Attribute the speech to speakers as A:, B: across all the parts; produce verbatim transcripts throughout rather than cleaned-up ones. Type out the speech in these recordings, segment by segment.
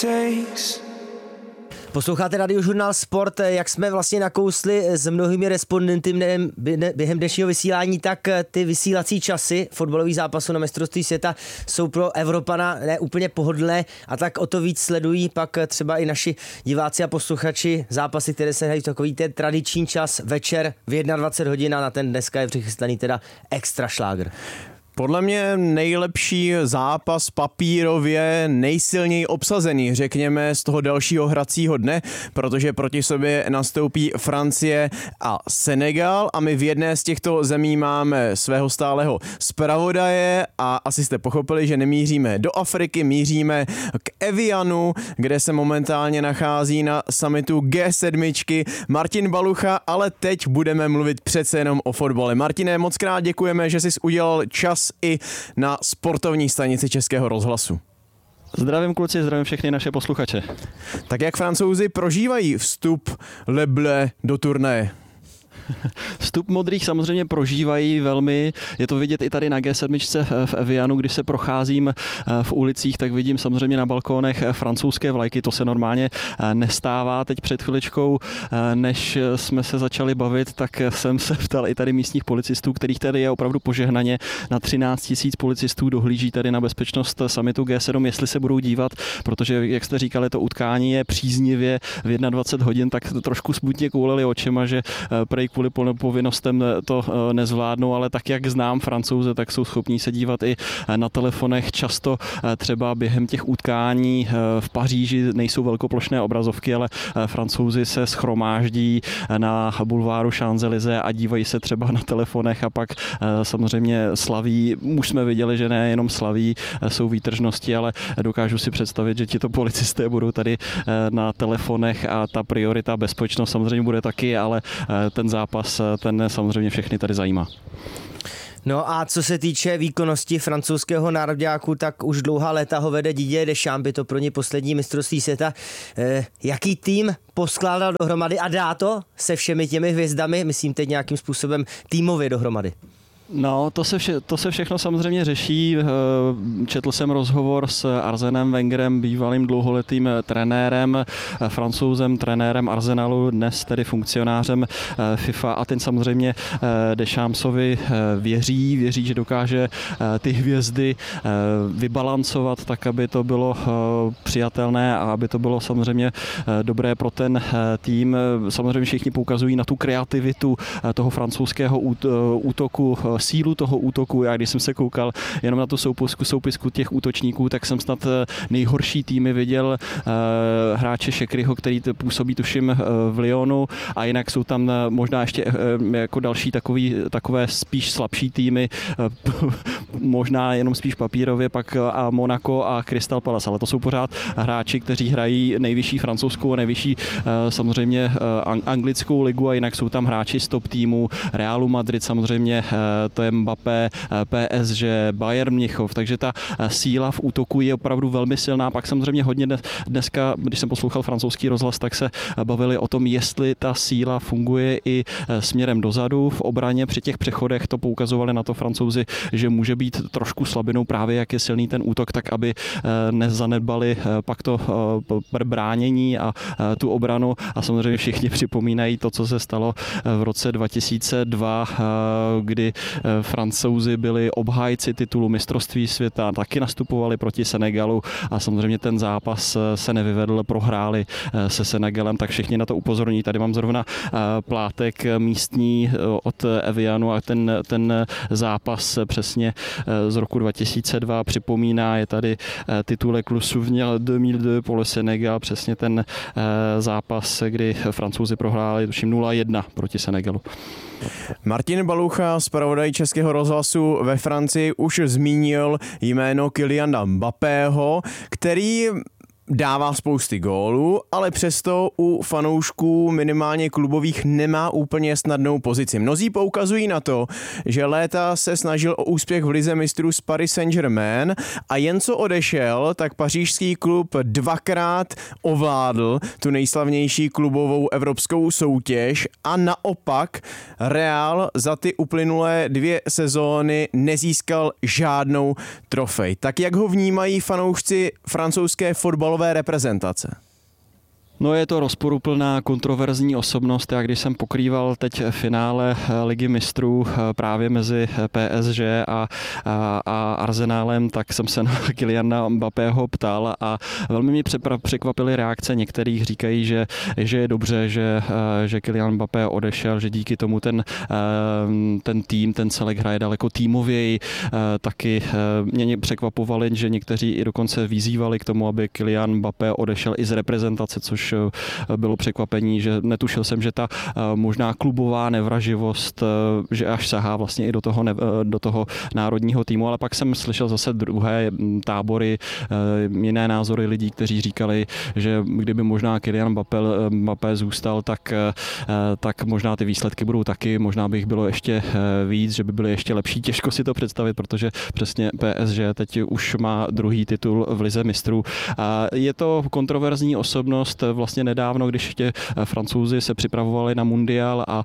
A: Posloucháte Radiožurnál Sport, jak jsme vlastně nakousli s mnohými respondenty během dnešního vysílání, tak ty vysílací časy fotbalových zápasů na mistrovství světa jsou pro Evropana ne úplně pohodlné a tak o to víc sledují pak třeba i naši diváci a posluchači zápasy, které se hrají v takový ten tradiční čas večer v dvacet jedna hodin a na ten dneska je přichystaný teda extra šlágr.
B: Podle mě nejlepší zápas papírově nejsilněji obsazený, řekněme, z toho dalšího hracího dne, protože proti sobě nastoupí Francie a Senegal a my v jedné z těchto zemí máme svého stálého zpravodaje a asi jste pochopili, že nemíříme do Afriky, míříme k Evianu, kde se momentálně nachází na summitu G sedm Martin Balucha, ale teď budeme mluvit přece jenom o fotbale. Martine, moc krát děkujeme, že jsi udělal čas i na sportovní stanici Českého rozhlasu.
C: Zdravím kluci, zdravím všechny naše posluchače.
B: Tak jak Francouzi prožívají vstup Le Bleu do turnaje?
C: Vstup modrých samozřejmě prožívají velmi, je to vidět i tady na G sedm v Evianu, když se procházím v ulicích, tak vidím samozřejmě na balkónech francouzské vlajky, to se normálně nestává. Teď před chviličkou, než jsme se začali bavit, tak jsem se ptal i tady místních policistů, kterých tady je opravdu požehnaně, na třináct tisíc policistů dohlíží tady na bezpečnost summitu G sedm, jestli se budou dívat, protože, jak jste říkali, to utkání je příznivě v dvacet jedna hodin, tak trošku smutně kouleli očima, že prej kvůli povinnostem to nezvládnou, ale tak, jak znám Francouze, tak jsou schopní se dívat i na telefonech. Často třeba během těch utkání v Paříži nejsou velkoplošné obrazovky, ale Francouzi se shromáždí na bulváru Champs-Élysées a dívají se třeba na telefonech a pak samozřejmě slaví. Už jsme viděli, že ne jenom slaví, jsou výtržnosti, ale dokážu si představit, že tito policisté budou tady na telefonech a ta priorita bezpečnost samozřejmě bude taky, ale ten zápas, ten samozřejmě všechny tady zajímá.
A: No a co se týče výkonnosti francouzského nároďáku, tak už dlouhá léta ho vede Didier Deschamps, by to pro ně poslední mistrovství světa. Eh, jaký tým poskládal dohromady a dá to se všemi těmi hvězdami, myslím teď nějakým způsobem týmově dohromady?
C: No, to se, vše, to se všechno samozřejmě řeší. Četl jsem rozhovor s Arsenem Wengerem, bývalým dlouholetým trenérem, Francouzem, trenérem Arsenalu, dnes tedy funkcionářem FIFA a ten samozřejmě Deschampsovi věří, věří, že dokáže ty hvězdy vybalancovat tak, aby to bylo přijatelné a aby to bylo samozřejmě dobré pro ten tým. Samozřejmě všichni poukazují na tu kreativitu toho francouzského útoku, sílu toho útoku. Já když jsem se koukal jenom na tu soupisku, soupisku těch útočníků, tak jsem snad nejhorší týmy viděl uh, hráče Šekryho, který působí tuším uh, v Lyonu a jinak jsou tam uh, možná ještě uh, jako další takový, takové spíš slabší týmy, uh, možná jenom spíš papírově, pak uh, a Monaco a Crystal Palace, ale to jsou pořád hráči, kteří hrají nejvyšší francouzskou a nejvyšší uh, samozřejmě uh, anglickou ligu a jinak jsou tam hráči z top týmů Realu Madrid samozřejmě, uh, to je Mbappé, P S G, Bayern Mnichov, takže ta síla v útoku je opravdu velmi silná. Pak samozřejmě hodně dneska, když jsem poslouchal francouzský rozhlas, tak se bavili o tom, jestli ta síla funguje i směrem dozadu v obraně. Při těch přechodech to poukazovali na to Francouzi, že může být trošku slabinou právě, jak je silný ten útok, tak aby nezanedbali pak to bránění a tu obranu. A samozřejmě všichni připomínají to, co se stalo v roce dva tisíce dva, kdy Francouzi byli obhájci titulu mistrovství světa, taky nastupovali proti Senegalu a samozřejmě ten zápas se nevyvedl, prohráli se Senegalem, tak všichni na to upozorní. Tady mám zrovna plátek místní od Evianu a ten, ten zápas přesně z roku dva tisíce dva připomíná, je tady titulek Le Souvenir dva tisíce dva pro le Senegal, přesně ten zápas, kdy Francouzi prohráli tuším nula jedna proti Senegalu.
B: Martin Balucha, zpravodaj Českého rozhlasu ve Francii, už zmínil jméno Kyliana Mbappého, který dává spousty gólů, ale přesto u fanoušků minimálně klubových nemá úplně snadnou pozici. Mnozí poukazují na to, že léta se snažil o úspěch v lize mistrů s Paris Saint-Germain a jen co odešel, tak pařížský klub dvakrát ovládl tu nejslavnější klubovou evropskou soutěž a naopak Real za ty uplynulé dvě sezóny nezískal žádnou trofej. Tak jak ho vnímají fanoušci francouzské fotbalové fotbalové reprezentace?
C: No je to rozporuplná, kontroverzní osobnost. Já když jsem pokrýval teď finále Ligy mistrů právě mezi P S G a, a, a Arsenálem, tak jsem se na Kyliana Mbappého ptal a velmi mě překvapily reakce některých. Říkají, že, že je dobře, že, že Kylian Mbappé odešel, že díky tomu ten, ten tým, ten celek hraje daleko týmověji. Taky mě překvapovali, že někteří i dokonce vyzývali k tomu, aby Kylian Mbappé odešel i z reprezentace, což bylo překvapení, že netušil jsem, že ta možná klubová nevraživost, že až sahá vlastně i do toho, do toho národního týmu, ale pak jsem slyšel zase druhé tábory, jiné názory lidí, kteří říkali, že kdyby možná Kylian Mbappé, Mbappé zůstal, tak, tak možná ty výsledky budou taky, možná by jich bylo ještě víc, že by byly ještě lepší. Těžko si to představit, protože přesně P S G teď už má druhý titul v Lize mistrů. Je to kontroverzní osobnost. Vlastně nedávno, když ještě Francouzi se připravovali na mundial a, a,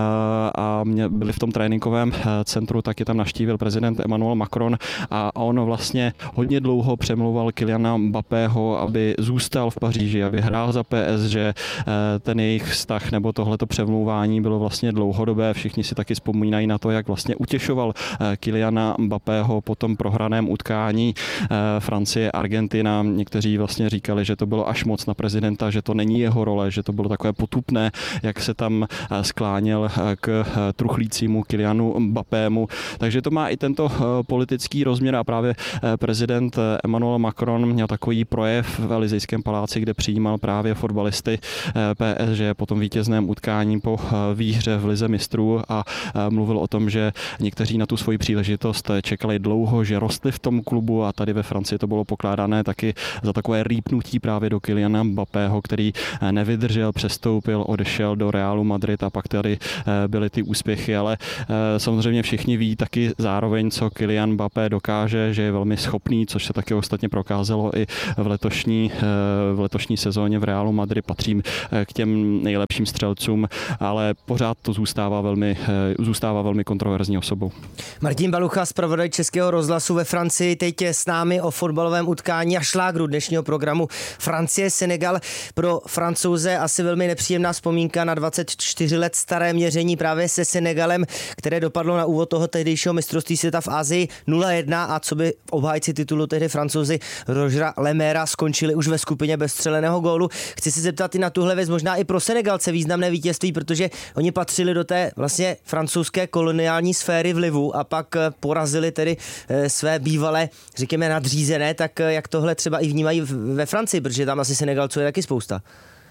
C: a byli v tom tréninkovém centru, tak je tam navštívil prezident Emmanuel Macron a on vlastně hodně dlouho přemlouval Kyliana Mbappého, aby zůstal v Paříži, aby hrál za P S G. Ten jejich vztah nebo tohleto přemlouvání bylo vlastně dlouhodobé. Všichni si taky vzpomínají na to, jak vlastně utěšoval Kyliana Mbappého po tom prohraném utkání Francie-Argentina. Někteří vlastně říkali, že to bylo až moc na prezidenta, že to není jeho role, že to bylo takové potupné, jak se tam skláněl k truchlícímu Kylianu Mbappému. Takže to má i tento politický rozměr a právě prezident Emmanuel Macron měl takový projev v Elysejském paláci, kde přijímal právě fotbalisty P S G po tom vítězném utkání po výhře v Lize mistrů a mluvil o tom, že někteří na tu svoji příležitost čekali dlouho, že rostli v tom klubu a tady ve Francii to bylo pokládané taky za takové rýpnutí právě do Kyliana Mbappého, který nevydržel, přestoupil, odešel do Realu Madrid a pak tady byly ty úspěchy, ale samozřejmě všichni ví taky zároveň, co Kylian Mbappé dokáže, že je velmi schopný, což se taky ostatně prokázalo i v letošní, v letošní sezóně v Realu Madrid, patří k těm nejlepším střelcům, ale pořád to zůstává velmi, zůstává velmi kontroverzní osobou.
A: Martin Balucha, zpravodaj Českého rozhlasu ve Francii, teď je s námi o fotbalovém utkání a šlágru dnešního programu Francie-Senegal. Pro Francouze asi velmi nepříjemná vzpomínka na dvacet čtyři let staré měření právě se Senegalem, které dopadlo na úvod toho tehdejšího mistrovství světa v Asii nula jedna a co by obhájci titulu tehdy Francouzi Rogera Lemera skončili už ve skupině bez střeleného gólu. Chci se zeptat i na tuhle věc, možná i pro Senegalce významné vítězství, protože oni patřili do té vlastně francouzské koloniální sféry vlivu a pak porazili tedy své bývalé, řekněme, nadřízené, tak jak tohle třeba i vnímají ve Francii, protože tam asi Senegalců je taky spousta.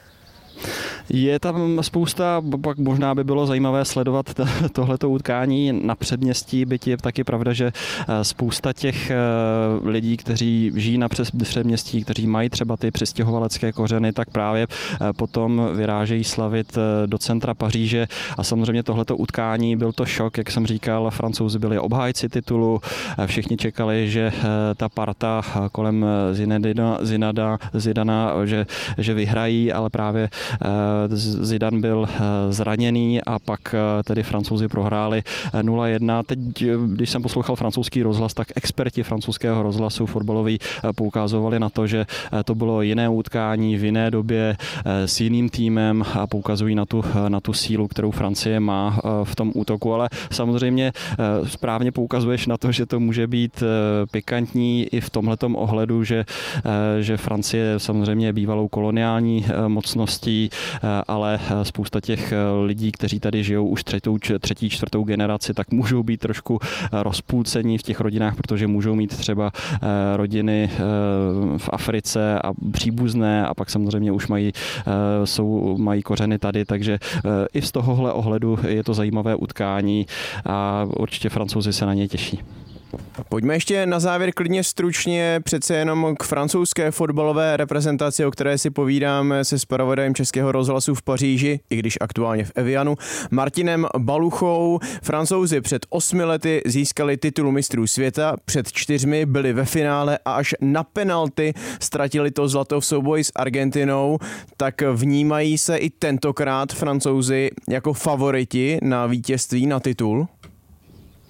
C: Je tam spousta, pak možná by bylo zajímavé sledovat tohleto utkání na předměstí, byť je taky pravda, že spousta těch lidí, kteří žijí na předměstí, kteří mají třeba ty přistěhovalecké kořeny, tak právě potom vyrážejí slavit do centra Paříže a samozřejmě tohleto utkání byl to šok, jak jsem říkal, Francouzi byli obhájci titulu, všichni čekali, že ta parta kolem Zinedina, Zinada, Zidana, že, že vyhrají, ale právě Zidane byl zraněný a pak tedy Francouzi prohráli nula jedna. Teď, když jsem poslouchal francouzský rozhlas, tak experti francouzského rozhlasu fotbaloví poukazovali na to, že to bylo jiné utkání v jiné době s jiným týmem a poukazují na tu, na tu sílu, kterou Francie má v tom útoku, ale samozřejmě správně poukazuješ na to, že to může být pikantní i v tomhletom ohledu, že, že Francie samozřejmě je bývalou koloniální mocností, ale spousta těch lidí, kteří tady žijou už třetou, třetí, čtvrtou generaci, tak můžou být trošku rozpůlcení v těch rodinách, protože můžou mít třeba rodiny v Africe a příbuzné a pak samozřejmě už mají, jsou, mají kořeny tady, takže i z tohohle ohledu je to zajímavé utkání a určitě Francouzi se na něj těší.
B: Pojďme ještě na závěr klidně stručně přece jenom k francouzské fotbalové reprezentaci, o které si povídáme se zpravodajem Českého rozhlasu v Paříži, i když aktuálně v Evianu, Martinem Baluchou. Francouzi před osmi lety získali titul mistrů světa, před čtyřmi byli ve finále a až na penalty ztratili to zlato v souboji s Argentinou. Tak vnímají se i tentokrát Francouzi jako favoriti na vítězství, na titul?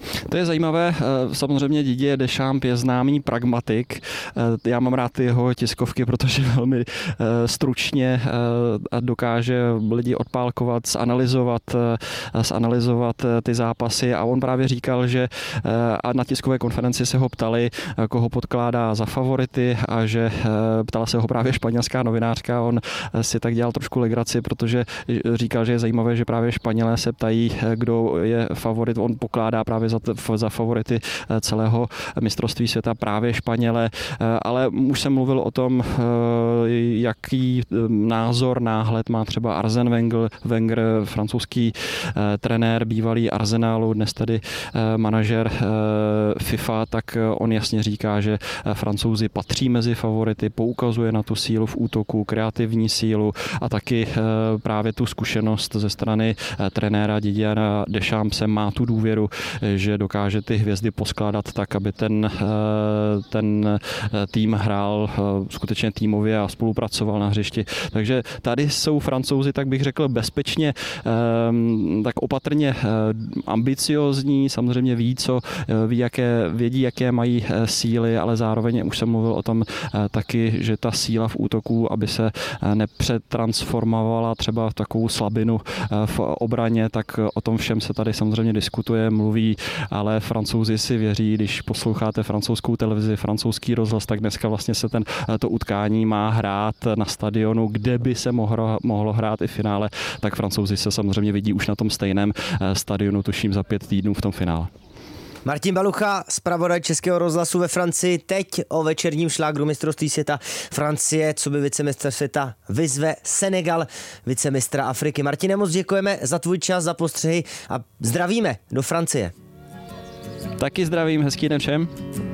C: To je zajímavé, samozřejmě Didier Deschamps je známý pragmatik. Já mám rád ty jeho tiskovky, protože velmi stručně dokáže lidi odpálkovat, zanalyzovat, zanalyzovat ty zápasy a on právě říkal, že a na tiskové konferenci se ho ptali, koho podkládá za favority a že ptala se ho právě španělská novinářka, on si tak dělal trošku legraci, protože říkal, že je zajímavé, že právě Španělé se ptají, kdo je favorit, on pokládá právě za, za favority celého mistrovství světa právě Španělé, ale už jsem mluvil o tom, jaký názor, náhled má třeba Arsène Wenger, Wenger francouzský trenér bývalý Arsenalu, dnes tedy manažer FIFA, tak on jasně říká, že Francouzi patří mezi favority, poukazuje na tu sílu v útoku, kreativní sílu a taky právě tu zkušenost ze strany trenéra Didiera Deschampse, má tu důvěru, že dokáže ty hvězdy poskládat tak, aby ten, ten tým hrál skutečně týmově a spolupracoval na hřišti. Takže tady jsou Francouzi, tak bych řekl, bezpečně, tak opatrně ambiciózní, samozřejmě ví, co, ví, jaké, vědí, jaké mají síly, ale zároveň už jsem mluvil o tom taky, že ta síla v útoku, aby se nepřetransformovala třeba v takovou slabinu v obraně, tak o tom všem se tady samozřejmě diskutuje, mluví, ale Francouzi si věří, když posloucháte francouzskou televizi, francouzský rozhlas, tak dneska vlastně se ten, to utkání má hrát na stadionu, kde by se mohlo, mohlo hrát i finále, tak Francouzi se samozřejmě vidí už na tom stejném stadionu, tuším za pět týdnů v tom finále.
A: Martin Balucha, zpravodaj Českého rozhlasu ve Francii, teď o večerním šlágru mistrovství světa. Francie, co by vicemistr světa, vyzve Senegal, vicemistra Afriky. Martine, moc děkujeme za tvůj čas, za postřehy a zdravíme do Francie.
C: Taky zdravím, hezký den všem.